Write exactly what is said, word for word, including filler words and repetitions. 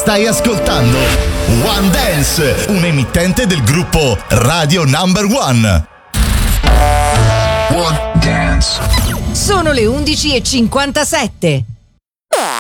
Stai ascoltando One Dance, un emittente del gruppo Radio Number One. One Dance. Sono le undici e cinquantasette.